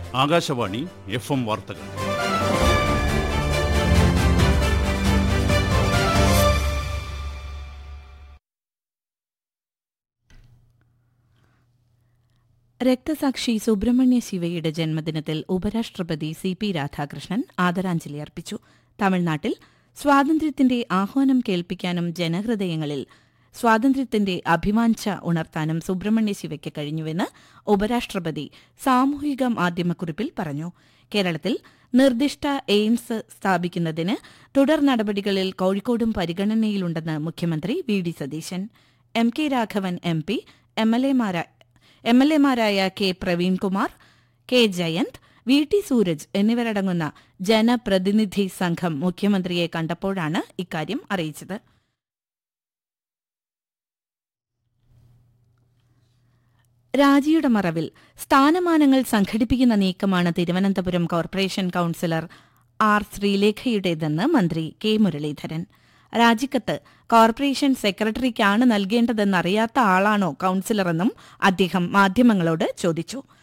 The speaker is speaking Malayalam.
ആകാശവാണി FM വാർത്തകൾ. രക്തസാക്ഷി സുബ്രഹ്മണ്യ ശിവയുടെ ജന്മദിനത്തിൽ ഉപരാഷ്ട്രപതി CP രാധാകൃഷ്ണൻ ആദരാഞ്ജലി അർപ്പിച്ചു. തമിഴ്നാട്ടിൽ സ്വാതന്ത്ര്യത്തിന്റെ ആഹ്വാനം കേൾപ്പിക്കാനും ജനഹൃദയങ്ങളിൽ സ്വാതന്ത്ര്യത്തിന്റെ അഭിവാഞ്ഛ ഉണർത്താനും സുബ്രഹ്മണ്യ ശിവയ്ക്ക് കഴിഞ്ഞുവെന്ന് ഉപരാഷ്ട്രപതി സാമൂഹിക മാധ്യമക്കുറിപ്പിൽ പറഞ്ഞു. കേരളത്തിൽ നിർദ്ദിഷ്ട എയിംസ് സ്ഥാപിക്കുന്നതിന് തുടർ നടപടികളിൽ കോഴിക്കോടും പരിഗണനയിലുണ്ടെന്ന് മുഖ്യമന്ത്രി VD Satheesan. MK Raghavan MP, MLA-മാരായ K Praveenkumar, K Jayant, VT Sooraj എന്നിവരടങ്ങുന്ന ജനപ്രതിനിധി സംഘം മുഖ്യമന്ത്രിയെ കണ്ടപ്പോഴാണ് ഇക്കാര്യം അറിയിച്ചത്. രാജിയുടെ മറവിൽ സ്ഥാനമാനങ്ങൾ സംഘടിപ്പിക്കുന്ന നീക്കമാണ് തിരുവനന്തപുരം കോർപ്പറേഷൻ കൌൺസിലർ R. ശ്രീലേഖയുടേതെന്ന് മന്ത്രി K. മുരളീധരൻ. രാജിക്കത്ത് കോർപ്പറേഷൻ സെക്രട്ടറിക്കാണ് നൽകേണ്ടതെന്നറിയാത്ത ആളാണോ കൌൺസിലറെന്നും അദ്ദേഹം മാധ്യമങ്ങളോട് ചോദിച്ചു.